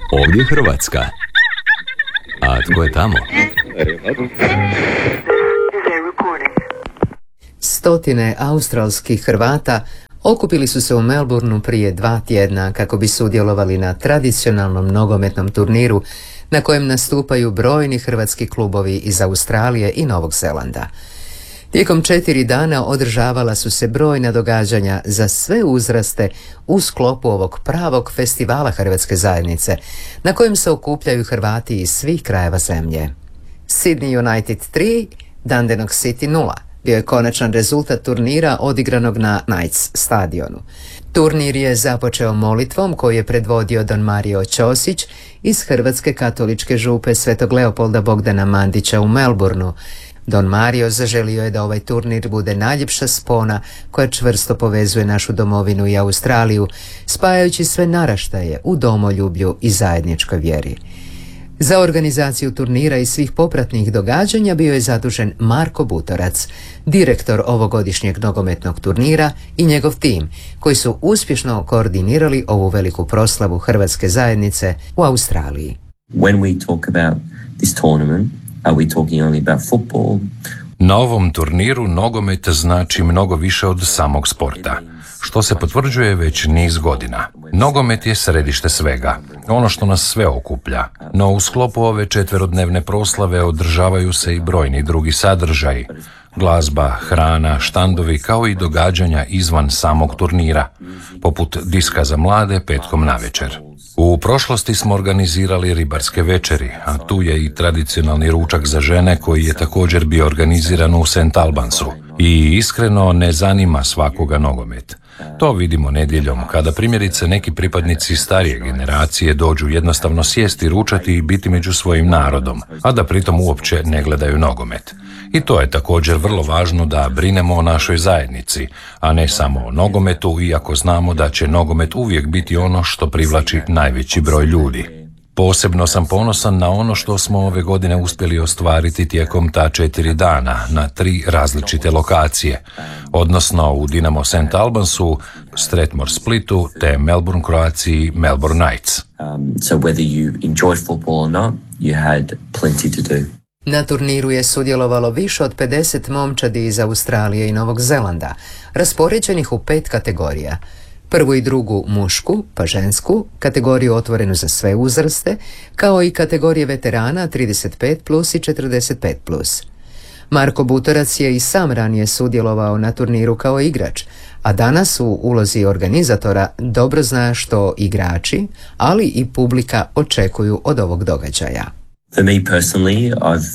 Ovdje je Hrvatska. A tko je tamo? Stotine australskih Hrvata okupili su se u Melbourneu prije 2 tjedna kako bi sudjelovali na tradicionalnom nogometnom turniru na kojem nastupaju brojni hrvatski klubovi iz Australije i Novog Zelanda. Tijekom 4 dana održavala su se brojna događanja za sve uzraste u sklopu ovog pravog festivala hrvatske zajednice na kojem se okupljaju Hrvati iz svih krajeva zemlje. Sydney United 3, Dandenong City 0 bio je konačan rezultat turnira odigranog na Knights stadionu. Turnir je započeo molitvom koju je predvodio don Mario Ćosić iz Hrvatske katoličke župe Svetog Leopolda Bogdana Mandića u Melbourneu. Don Mario zaželio je da ovaj turnir bude najljepša spona koja čvrsto povezuje našu domovinu i Australiju, spajajući sve naraštaje u domoljublju i zajedničkoj vjeri. Za organizaciju turnira i svih popratnih događanja bio je zadužen Marko Butorac, direktor ovogodišnjeg nogometnog turnira, i njegov tim, koji su uspješno koordinirali ovu veliku proslavu hrvatske zajednice u Australiji. When we talk about this tournament, are we talking only about football? Na ovom turniru nogomet znači mnogo više od samog sporta, što se potvrđuje već niz godina. Nogomet je središte svega, ono što nas sve okuplja, no u sklopu ove 4-dnevne proslave održavaju se i brojni drugi sadržaji, glazba, hrana, štandovi kao i događanja izvan samog turnira, poput diska za mlade petkom navečer. U prošlosti smo organizirali ribarske večeri, a tu je i tradicionalni ručak za žene koji je također bio organiziran u St. Albansu. I iskreno ne zanima svakoga nogomet. To vidimo nedjeljom kada primjerice neki pripadnici starije generacije dođu jednostavno sjesti, ručati i biti među svojim narodom, a da pritom uopće ne gledaju nogomet. I to je također vrlo važno da brinemo o našoj zajednici, a ne samo o nogometu, iako znamo da će nogomet uvijek biti ono što privlači najveći broj ljudi. Posebno sam ponosan na ono što smo ove godine uspjeli ostvariti tijekom ta 4 dana na 3 različite lokacije, odnosno u Dinamo St. Albansu, Strathmore Splitu te Melbourne Croaciji Melbourne Knights. So whether you enjoy football or not, you had plenty to do. Na turniru je sudjelovalo više od 50 momčadi iz Australije i Novog Zelanda, raspoređenih u 5 kategorija. Prvu i drugu mušku, pa žensku, kategoriju otvorenu za sve uzraste, kao i kategorije veterana 35+ i 45+. Marko Butorac je i sam ranije sudjelovao na turniru kao igrač, a danas u ulozi organizatora dobro zna što igrači, ali i publika očekuju od ovog događaja. For me personally,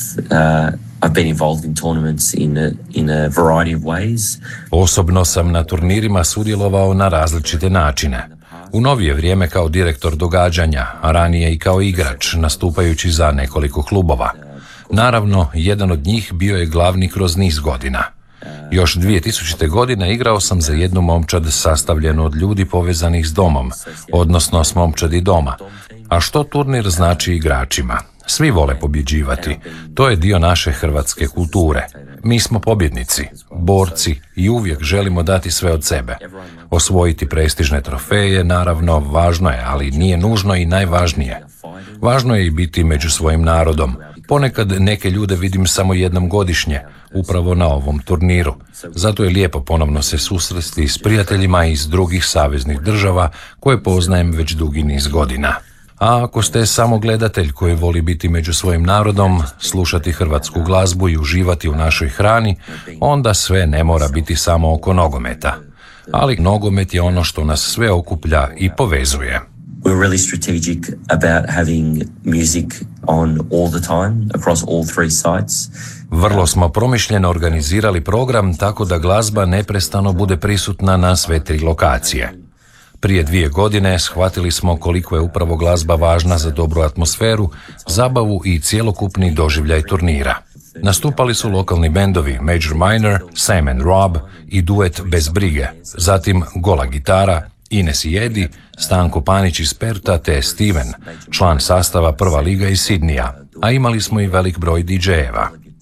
I've been involved in tournaments in a variety of ways. Osobno sam na turnirima sudjelovao na različite načine. U novije vrijeme kao direktor događanja, a ranije i kao igrač, nastupajući za nekoliko klubova. Naravno, jedan od njih bio je glavni kroz niz godina. Još 2000. godine igrao sam za jednu momčad sastavljenu od ljudi povezanih s domom, odnosno s momčadi doma. A što turnir znači igračima? Svi vole pobjeđivati. To je dio naše hrvatske kulture. Mi smo pobjednici, borci i uvijek želimo dati sve od sebe. Osvojiti prestižne trofeje, naravno, važno je, ali nije nužno i najvažnije. Važno je i biti među svojim narodom. Ponekad neke ljude vidim samo jednom godišnje, upravo na ovom turniru. Zato je lijepo ponovno se susresti s prijateljima iz drugih saveznih država koje poznajem već dugi niz godina. A ako ste samo gledatelj koji voli biti među svojim narodom, slušati hrvatsku glazbu i uživati u našoj hrani, onda sve ne mora biti samo oko nogometa. Ali nogomet je ono što nas sve okuplja i povezuje. We're really strategic about having music on all the time, across all 3 sites. Vrlo smo promišljeno organizirali program tako da glazba neprestano bude prisutna na sve 3 lokacije. Prije 2 godine shvatili smo koliko je upravo glazba važna za dobru atmosferu, zabavu i cjelokupni doživljaj turnira. Nastupali su lokalni bendovi Major Minor, Sam and Rob i duet Bez brige, zatim Gola gitara, Ines i Edi, Stanko Panić iz Perta te Steven, član sastava Prva liga iz Sidnija, a imali smo i velik broj DJ-eva.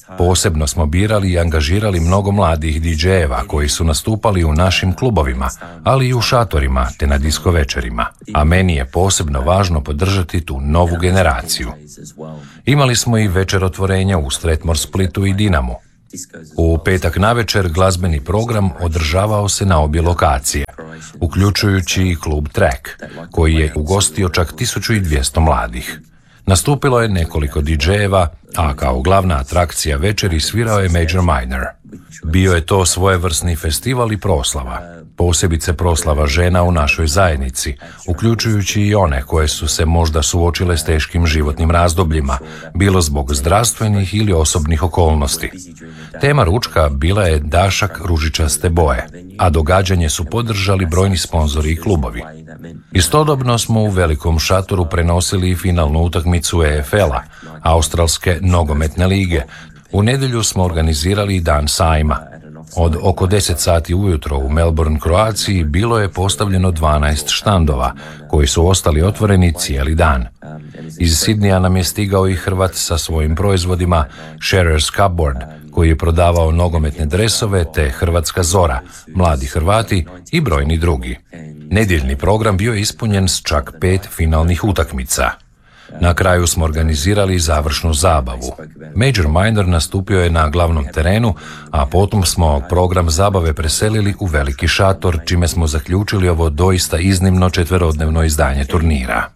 Posebno smo birali i angažirali mnogo mladih DJ-eva koji su nastupali u našim klubovima, ali i u šatorima te na disko večerima. A meni je posebno važno podržati tu novu generaciju. Imali smo i večer otvorenja u Strathmore Splitu i Dinamu. U petak navečer glazbeni program održavao se na obje lokacije, uključujući i klub Track, koji je ugostio čak 1200 mladih. Nastupilo je nekoliko DJ-eva, a kao glavna atrakcija večeri svirao je Major Minor. Bio je to svojevrsni festival i proslava, posebice proslava žena u našoj zajednici, uključujući i one koje su se možda suočile s teškim životnim razdobljima, bilo zbog zdravstvenih ili osobnih okolnosti. Tema ručka bila je dašak ružičaste boje, a događanje su podržali brojni sponzori i klubovi. Istodobno smo u velikom šatoru prenosili i finalnu utakmicu EFL-a, Australske nogometne lige. U nedjelju smo organizirali dan sajma. Od oko 10 sati ujutro u Melbourne, Kroaciji, bilo je postavljeno 12 štandova, koji su ostali otvoreni cijeli dan. Iz Sidneja nam je stigao i Hrvat sa svojim proizvodima Sharers Cupboard, koji je prodavao nogometne dresove, te Hrvatska Zora, mladi Hrvati i brojni drugi. Nedjeljni program bio je ispunjen s čak 5 finalnih utakmica. Na kraju smo organizirali završnu zabavu. Major Minor nastupio je na glavnom terenu, a potom smo program zabave preselili u veliki šator, čime smo zaključili ovo doista iznimno četverodnevno izdanje turnira.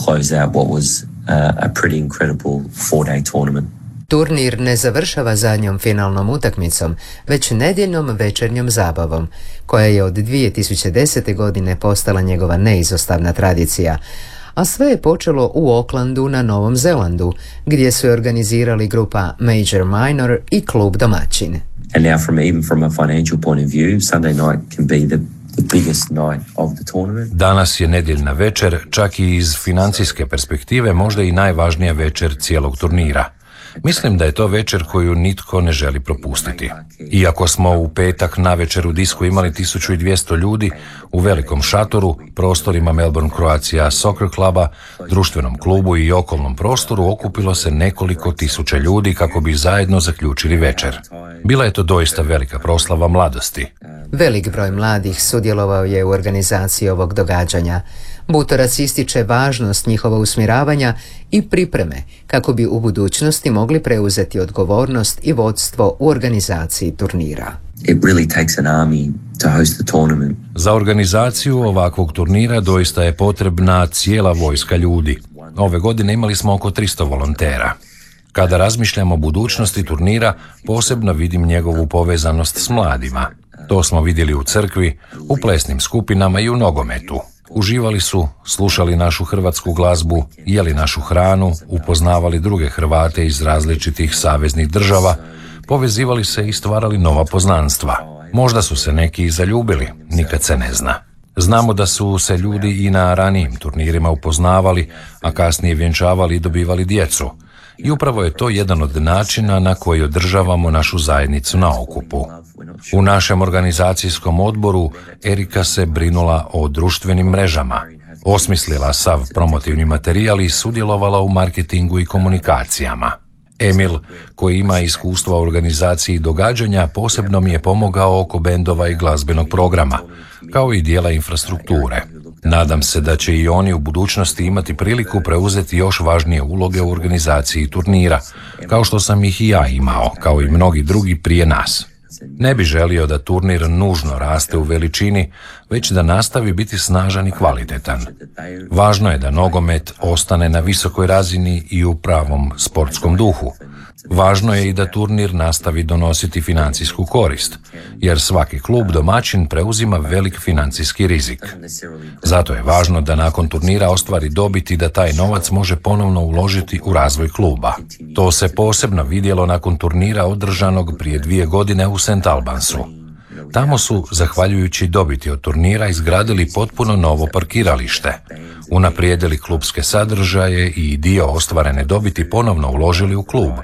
Turnir ne završava zadnjom finalnom utakmicom, već nedjeljnom večernjom zabavom, koja je od 2010. godine postala njegova neizostavna tradicija. A sve je počelo u Aucklandu na Novom Zelandu, gdje su je organizirali grupa Major Minor i klub domaćin. And now even from a financial point of view, Sunday night can be the biggest night of the tournament. Danas je nedjeljna večer, čak i iz financijske perspektive, možda i najvažnija večer cijelog turnira. Mislim da je to večer koju nitko ne želi propustiti. Iako smo u petak navečer u disku imali 1200 ljudi, u velikom šatoru, prostorima Melbourne Croatia Soccer kluba, društvenom klubu i okolnom prostoru okupilo se nekoliko tisuća ljudi kako bi zajedno zaključili večer. Bila je to doista velika proslava mladosti. Velik broj mladih sudjelovao je u organizaciji ovog događanja. Butorac ističe važnost njihova usmjeravanja i pripreme kako bi u budućnosti mogli preuzeti odgovornost i vodstvo u organizaciji turnira. It really takes an army to host the tournament. Za organizaciju ovakvog turnira doista je potrebna cijela vojska ljudi. Ove godine imali smo oko 300 volontera. Kada razmišljamo o budućnosti turnira, posebno vidim njegovu povezanost s mladima. To smo vidjeli u crkvi, u plesnim skupinama i u nogometu. Uživali su, slušali našu hrvatsku glazbu, jeli našu hranu, upoznavali druge Hrvate iz različitih saveznih država, povezivali se i stvarali nova poznanstva. Možda su se neki i zaljubili, nikad se ne zna. Znamo da su se ljudi i na ranijim turnirima upoznavali, a kasnije vjenčavali i dobivali djecu. I upravo je to jedan od načina na koji održavamo našu zajednicu na okupu. U našem organizacijskom odboru Erika se brinula o društvenim mrežama, osmislila sav promotivni materijal i sudjelovala u marketingu i komunikacijama. Emil, koji ima iskustva u organizaciji događanja, posebno mi je pomogao oko bendova i glazbenog programa, kao i dijela infrastrukture. Nadam se da će i oni u budućnosti imati priliku preuzeti još važnije uloge u organizaciji turnira, kao što sam ih i ja imao, kao i mnogi drugi prije nas. Ne bi želio da turnir nužno raste u veličini, već da nastavi biti snažan i kvalitetan. Važno je da nogomet ostane na visokoj razini i u pravom sportskom duhu. Važno je i da turnir nastavi donositi financijsku korist, jer svaki klub domaćin preuzima velik financijski rizik. Zato je važno da nakon turnira ostvari dobit i da taj novac može ponovno uložiti u razvoj kluba. To se posebno vidjelo nakon turnira održanog prije 2 godine u St. Albansu. Tamo su, zahvaljujući dobiti od turnira, izgradili potpuno novo parkiralište, unaprijedili klubske sadržaje i dio ostvarene dobiti ponovno uložili u klub,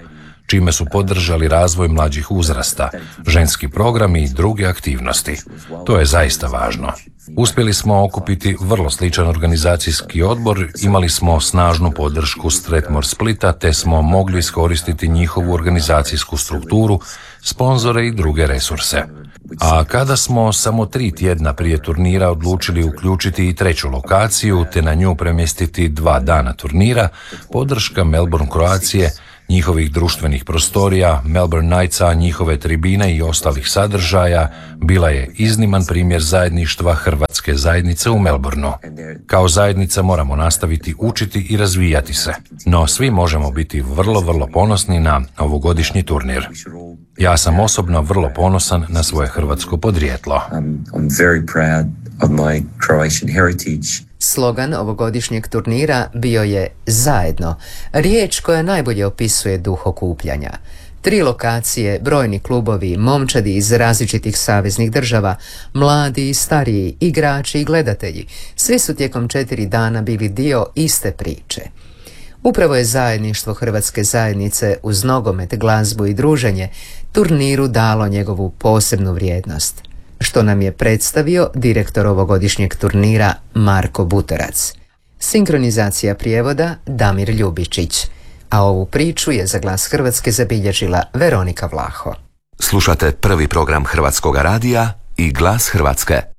čime su podržali razvoj mlađih uzrasta, ženski programi i druge aktivnosti. To je zaista važno. Uspjeli smo okupiti vrlo sličan organizacijski odbor, imali smo snažnu podršku Strathmore Splita, te smo mogli iskoristiti njihovu organizacijsku strukturu, sponzore i druge resurse. A kada smo samo 3 tjedna prije turnira odlučili uključiti i 3. lokaciju, te na nju premjestiti 2 dana turnira, podrška Melbourne Kroacije, njihovih društvenih prostorija, Melbourne Knightsa, njihove tribine i ostalih sadržaja bila je izniman primjer zajedništva hrvatske zajednice u Melbourneu. Kao zajednica moramo nastaviti učiti i razvijati se, no svi možemo biti vrlo ponosni na ovogodišnji turnir. Ja sam osobno vrlo ponosan na svoje hrvatsko podrijetlo. I'm very proud of my Croatian heritage. Slogan ovogodišnjeg turnira bio je Zajedno, riječ koja najbolje opisuje duh okupljanja. 3 lokacije, brojni klubovi, momčadi iz različitih saveznih država, mladi i stariji, igrači i gledatelji, svi su tijekom 4 dana bili dio iste priče. Upravo je zajedništvo hrvatske zajednice uz nogomet, glazbu i druženje turniru dalo njegovu posebnu vrijednost, što nam je predstavio direktor ovogodišnjeg turnira Marko Buterac. Sinkronizacija prijevoda Damir Ljubičić, a ovu priču je za Glas Hrvatske zabilježila Veronika Vlaho. Slušate prvi program Hrvatskoga radija i Glas Hrvatske.